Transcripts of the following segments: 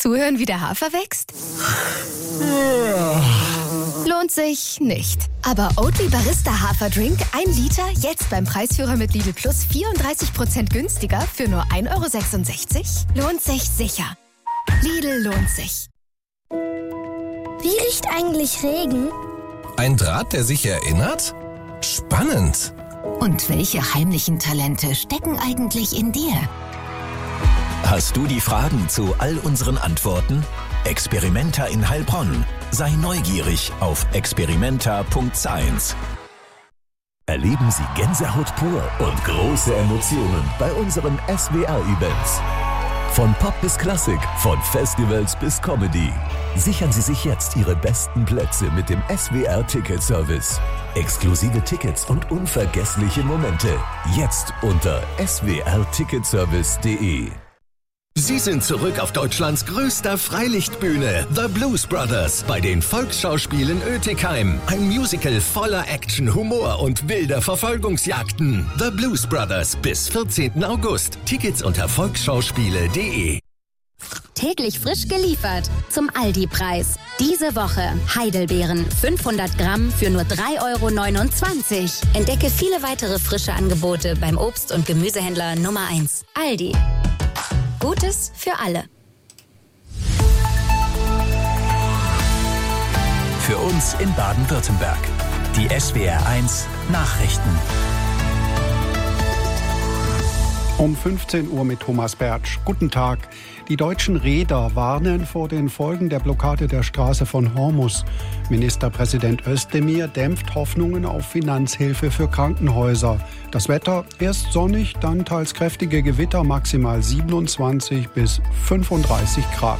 Zuhören, wie der Hafer wächst? Lohnt sich nicht. Aber Oatly Barista Haferdrink 1 Liter jetzt beim Preisführer mit Lidl Plus 34% günstiger für nur 1,66 €? Lohnt sich sicher. Lidl lohnt sich. Wie riecht eigentlich Regen? Ein Draht, der sich erinnert? Spannend. Und welche heimlichen Talente stecken eigentlich in dir? Hast du die Fragen zu all unseren Antworten? Experimenta in Heilbronn. Sei neugierig auf experimenta.science. Erleben Sie Gänsehaut pur und große Emotionen bei unseren SWR-Events. Von Pop bis Klassik, von Festivals bis Comedy. Sichern Sie sich jetzt Ihre besten Plätze mit dem SWR-Ticket-Service. Exklusive Tickets und unvergessliche Momente. Jetzt unter swrticketservice.de. Sie sind zurück auf Deutschlands größter Freilichtbühne, The Blues Brothers, bei den Volksschauspielen Oetikheim. Ein Musical voller Action, Humor und wilder Verfolgungsjagden. The Blues Brothers bis 14. August. Tickets unter volksschauspiele.de. Täglich frisch geliefert zum Aldi-Preis. Diese Woche Heidelbeeren 500 Gramm für nur 3,29 €. Entdecke viele weitere frische Angebote beim Obst- und Gemüsehändler Nummer 1. Aldi. Gutes für alle. Für uns in Baden-Württemberg. Die SWR1 Nachrichten. Um 15 Uhr mit Thomas Bertsch. Guten Tag. Die deutschen Reeder warnen vor den Folgen der Blockade der Straße von Hormuz. Ministerpräsident Özdemir dämpft Hoffnungen auf Finanzhilfe für Krankenhäuser. Das Wetter erst sonnig, dann teils kräftige Gewitter, maximal 27 bis 35 Grad.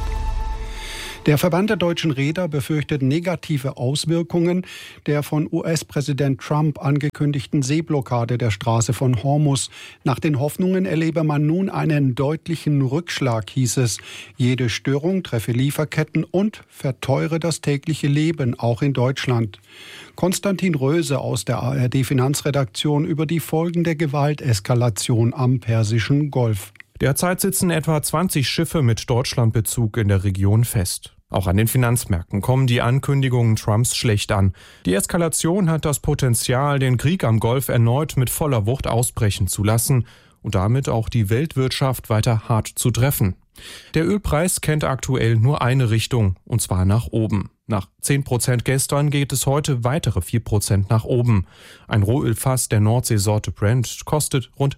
Der Verband der deutschen Reeder befürchtet negative Auswirkungen der von US-Präsident Trump angekündigten Seeblockade der Straße von Hormuz. Nach den Hoffnungen erlebe man nun einen deutlichen Rückschlag, hieß es. Jede Störung treffe Lieferketten und verteure das tägliche Leben, auch in Deutschland. Konstantin Röse aus der ARD-Finanzredaktion über die Folgen der Gewalteskalation am Persischen Golf. Derzeit sitzen etwa 20 Schiffe mit Deutschlandbezug in der Region fest. Auch an den Finanzmärkten kommen die Ankündigungen Trumps schlecht an. Die Eskalation hat das Potenzial, den Krieg am Golf erneut mit voller Wucht ausbrechen zu lassen und damit auch die Weltwirtschaft weiter hart zu treffen. Der Ölpreis kennt aktuell nur eine Richtung, und zwar nach oben. Nach 10% gestern geht es heute weitere 4% nach oben. Ein Rohölfass der Nordseesorte Brent kostet rund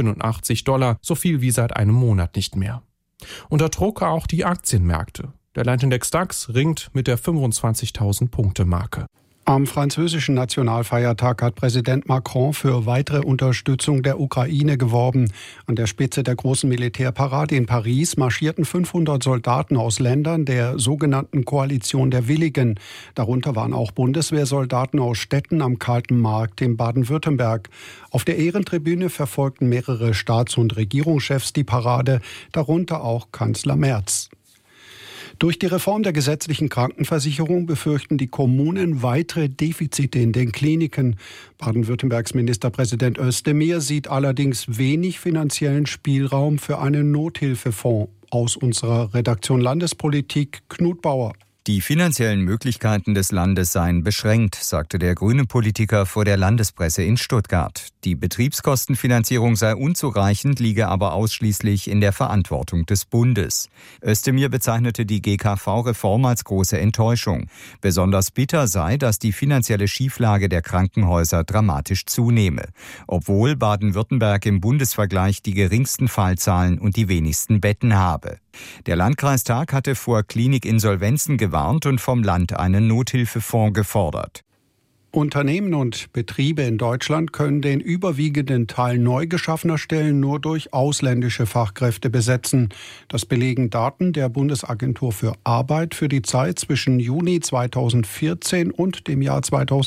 $87, so viel wie seit einem Monat nicht mehr. Unter Druck auch die Aktienmärkte. Der Leitindex DAX ringt mit der 25.000-Punkte-Marke. Am französischen Nationalfeiertag hat Präsident Macron für weitere Unterstützung der Ukraine geworben. An der Spitze der großen Militärparade in Paris marschierten 500 Soldaten aus Ländern der sogenannten Koalition der Willigen. Darunter waren auch Bundeswehrsoldaten aus Städten am Kalten Markt in Baden-Württemberg. Auf der Ehrentribüne verfolgten mehrere Staats- und Regierungschefs die Parade, darunter auch Kanzler Merz. Durch die Reform der gesetzlichen Krankenversicherung befürchten die Kommunen weitere Defizite in den Kliniken. Baden-Württembergs Ministerpräsident Özdemir sieht allerdings wenig finanziellen Spielraum für einen Nothilfefonds. Aus unserer Redaktion Landespolitik Knut Bauer. Die finanziellen Möglichkeiten des Landes seien beschränkt, sagte der grüne Politiker vor der Landespresse in Stuttgart. Die Betriebskostenfinanzierung sei unzureichend, liege aber ausschließlich in der Verantwortung des Bundes. Özdemir bezeichnete die GKV-Reform als große Enttäuschung. Besonders bitter sei, dass die finanzielle Schieflage der Krankenhäuser dramatisch zunehme, obwohl Baden-Württemberg im Bundesvergleich die geringsten Fallzahlen und die wenigsten Betten habe. Der Landkreistag hatte vor Klinikinsolvenzen gewarnt und vom Land einen Nothilfefonds gefordert. Unternehmen und Betriebe in Deutschland können den überwiegenden Teil neu geschaffener Stellen nur durch ausländische Fachkräfte besetzen. Das belegen Daten der Bundesagentur für Arbeit für die Zeit zwischen Juni 2014 und dem Jahr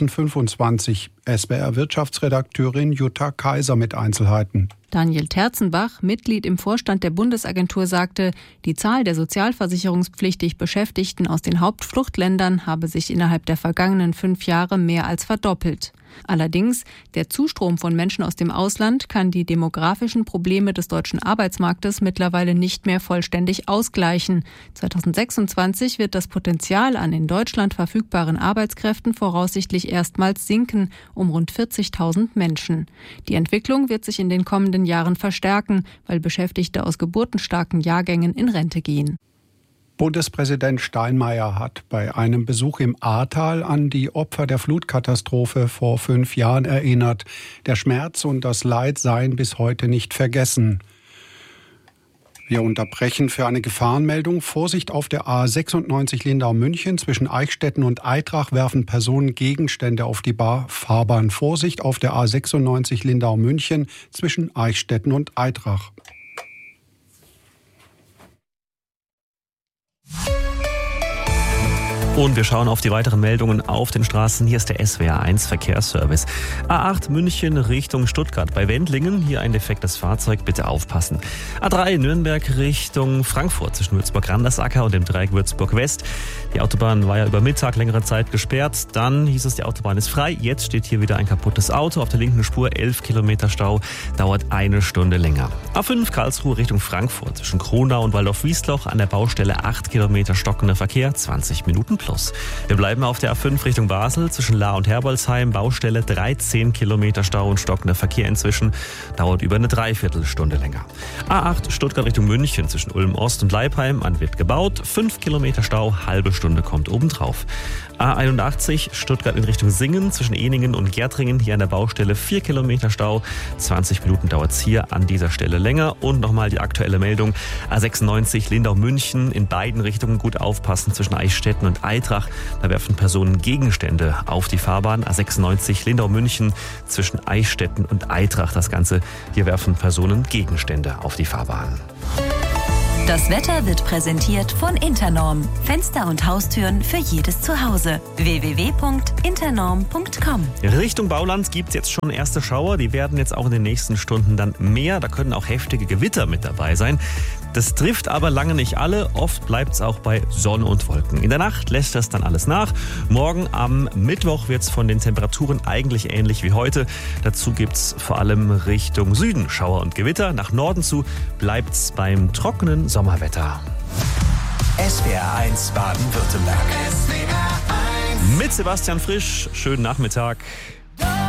2025. SWR-Wirtschaftsredakteurin Jutta Kaiser mit Einzelheiten. Daniel Terzenbach, Mitglied im Vorstand der Bundesagentur, sagte, die Zahl der sozialversicherungspflichtig Beschäftigten aus den Hauptfluchtländern habe sich innerhalb der vergangenen 5 Jahre mehr als verdoppelt. Allerdings, der Zustrom von Menschen aus dem Ausland kann die demografischen Probleme des deutschen Arbeitsmarktes mittlerweile nicht mehr vollständig ausgleichen. 2026 wird das Potenzial an in Deutschland verfügbaren Arbeitskräften voraussichtlich erstmals sinken, um rund 40.000 Menschen. Die Entwicklung wird sich in den kommenden Jahren verstärken, weil Beschäftigte aus geburtenstarken Jahrgängen in Rente gehen. Bundespräsident Steinmeier hat bei einem Besuch im Ahrtal an die Opfer der Flutkatastrophe vor 5 Jahren erinnert. Der Schmerz und das Leid seien bis heute nicht vergessen. Wir unterbrechen für eine Gefahrenmeldung. Vorsicht auf der A96 Lindau-München. Zwischen Eichstätten und Aitrach werfen Personen Gegenstände auf die Fahrbahn. Vorsicht auf der A96 Lindau-München zwischen Eichstätten und Aitrach. Und wir schauen auf die weiteren Meldungen auf den Straßen. Hier ist der SWR1 Verkehrsservice. A8 München Richtung Stuttgart bei Wendlingen. Hier ein defektes Fahrzeug, bitte aufpassen. A3 Nürnberg Richtung Frankfurt zwischen Würzburg-Randersacker und dem Dreieck Würzburg-West. Die Autobahn war ja über Mittag längere Zeit gesperrt. Dann hieß es, die Autobahn ist frei. Jetzt steht hier wieder ein kaputtes Auto auf der linken Spur. 11 Kilometer Stau, dauert 1 Stunde länger. A5 Karlsruhe Richtung Frankfurt zwischen Kronau und Waldorf-Wiesloch an der Baustelle 8 Kilometer stockender Verkehr, 20 Minuten plus. Wir bleiben auf der A5 Richtung Basel zwischen Lahr und Herbolzheim. Baustelle 13 Kilometer Stau und stockender Verkehr inzwischen. Dauert über eine Dreiviertelstunde länger. A8 Stuttgart Richtung München zwischen Ulm Ost und Leipheim. An wird gebaut. 5 Kilometer Stau, halbe Stunde kommt obendrauf. A81 Stuttgart in Richtung Singen zwischen Ehningen und Gärtringen. Hier an der Baustelle 4 Kilometer Stau. 20 Minuten dauert es hier an dieser Stelle länger. Und nochmal die aktuelle Meldung. A96 Lindau-München in beiden Richtungen gut aufpassen zwischen Eichstätten und Aitrach. Da werfen Personen Gegenstände auf die Fahrbahn. A96 Lindau-München zwischen Eichstätten und Aitrach. Das Ganze, hier werfen Personen Gegenstände auf die Fahrbahn. Das Wetter wird präsentiert von Internorm. Fenster und Haustüren für jedes Zuhause. www.internorm.com. Richtung Bauland gibt es jetzt schon erste Schauer. Die werden jetzt auch in den nächsten Stunden dann mehr. Da können auch heftige Gewitter mit dabei sein. Das trifft aber lange nicht alle. Oft bleibt es auch bei Sonne und Wolken. In der Nacht lässt das dann alles nach. Morgen am Mittwoch wird es von den Temperaturen eigentlich ähnlich wie heute. Dazu gibt es vor allem Richtung Süden Schauer und Gewitter. Nach Norden zu bleibt es beim trockenen Sommerwetter. SWR1 Baden-Württemberg. Mit Sebastian Frisch. Schönen Nachmittag.